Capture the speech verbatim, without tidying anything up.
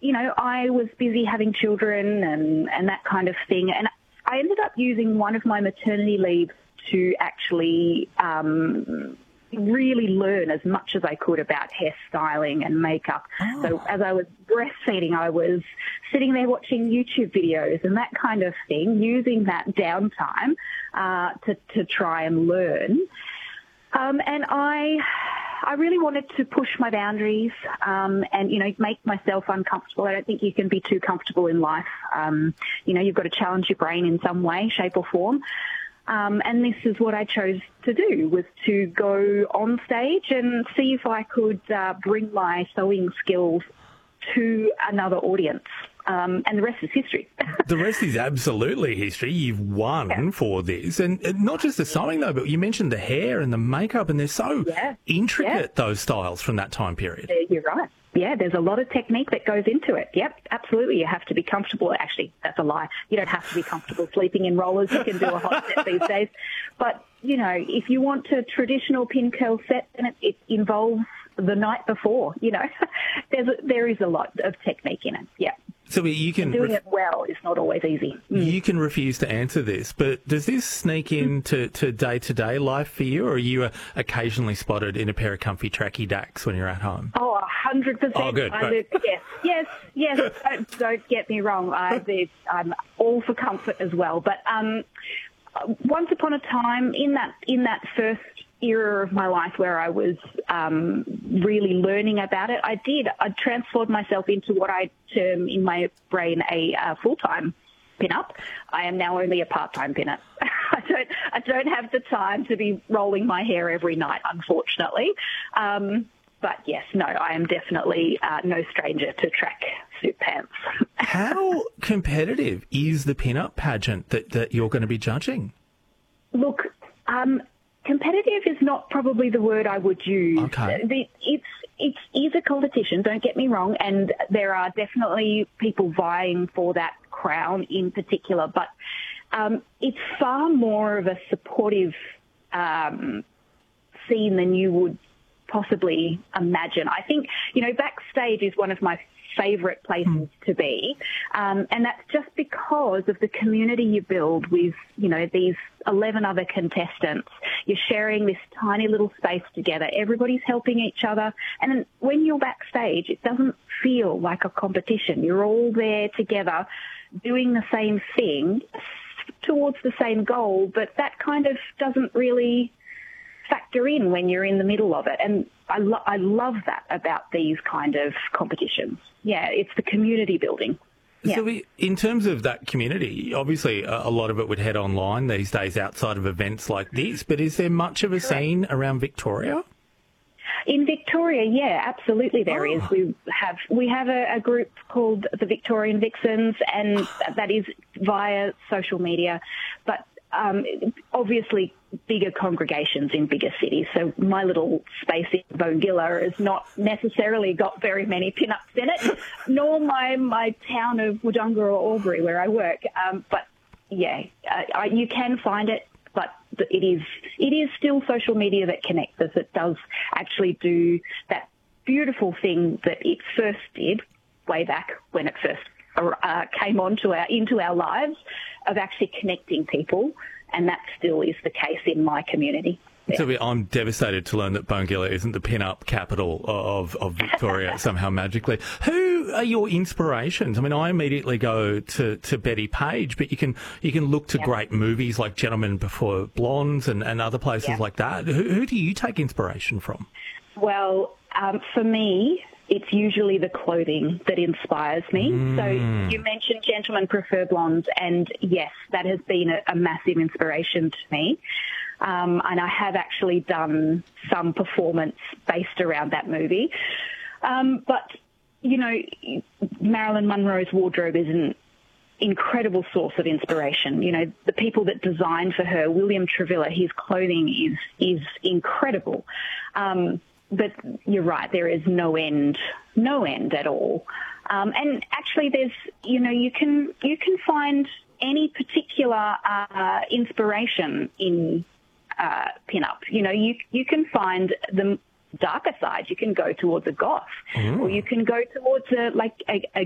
you know, I was busy having children and, and that kind of thing. And I ended up using one of my maternity leaves to actually um, really learn as much as I could about hairstyling and makeup. Oh. So as I was breastfeeding, I was sitting there watching YouTube videos and that kind of thing, using that downtime uh, to, to try and learn. Um, and I... I really wanted to push my boundaries um, and, you know, make myself uncomfortable. I don't think you can be too comfortable in life. Um, you know, you've got to challenge your brain in some way, shape or form. Um, and this is what I chose to do, was to go on stage and see if I could uh, bring my sewing skills to another audience. Um, and the rest is history. The rest is absolutely history. You've won yeah. for this. And, and not just the sewing, though, but you mentioned the hair and the makeup, and they're so yeah. intricate, yeah. those styles from that time period. You're right. Yeah, there's a lot of technique that goes into it. Yep, absolutely. You have to be comfortable. Actually, that's a lie. You don't have to be comfortable sleeping in rollers. You can do a hot set these days. But, you know, if you want a traditional pin curl set, then it, it involves the night before, you know. There's a, there is a lot of technique in it, yeah. So you can and doing ref- it well is not always easy. Mm. You can refuse to answer this, but does this sneak into to day-to-day life for you, or are you uh, occasionally spotted in a pair of comfy tracky dacks when you're at home? Oh, one hundred percent. Oh, good. I live, yes, yes, yes. don't, don't get me wrong. I, I'm all for comfort as well. But um, once upon a time, in that in that first era of my life where I was um, really learning about it, I did. I transformed myself into what I term in my brain a uh, full-time pin-up. I am now only a part-time pin-up. I don't, I don't have the time to be rolling my hair every night, unfortunately. Um, but yes, no, I am definitely uh, no stranger to track suit pants. How competitive is the pin-up pageant that, that you're going to be judging? Look, um, competitive is not probably the word I would use. Okay. The, it's it is a competition, don't get me wrong, and there are definitely people vying for that crown in particular, but um, it's far more of a supportive um, scene than you would possibly imagine. I think, you know, backstage is one of my favourite places mm. to be, um, and that's just because of the community you build with, you know, these eleven other contestants. You're sharing this tiny little space together. Everybody's helping each other, and when you're backstage, it doesn't feel like a competition. You're all there together doing the same thing towards the same goal, but that kind of doesn't really factor in when you're in the middle of it. And I, lo- I love that about these kind of competitions. Yeah, it's the community building. Yeah. So we, in terms of that community, obviously a, a lot of it would head online these days outside of events like this, but is there much of a Correct. Scene around Victoria? In Victoria, yeah, absolutely there oh. is. We have we have a, a group called the Victorian Vixens, and that is via social media, but um, obviously bigger congregations in bigger cities. So my little space in Bongilla has not necessarily got very many pin-ups in it, nor my, my town of Wodonga or Albury where I work. Um, but, yeah, uh, I, you can find it, but it is it is still social media that connects us. It does actually do that beautiful thing that it first did way back when it first uh, came onto our into our lives, of actually connecting people, and that still is the case in my community. Yeah. So I'm devastated to learn that Bongilla isn't the pin-up capital of, of Victoria somehow magically. Who are your inspirations? I mean, I immediately go to, to Betty Page, but you can you can look to yeah. great movies like Gentlemen Before Blondes and, and other places yeah. like that. Who, who do you take inspiration from? Well, um, for me, it's usually the clothing that inspires me. Mm. So you mentioned Gentlemen Prefer Blondes, and yes, that has been a, a massive inspiration to me. Um, and I have actually done some performance based around that movie. Um, but, you know, Marilyn Monroe's wardrobe is an incredible source of inspiration. You know, the people that designed for her, William Travilla, his clothing is is incredible. Um, but you're right, there is no end, no end at all. Um, and actually, there's, you know, you can you can find any particular uh, inspiration in uh, pin-up. You know, you you can find the darker side. You can go towards a goth, mm. or you can go towards a like a, a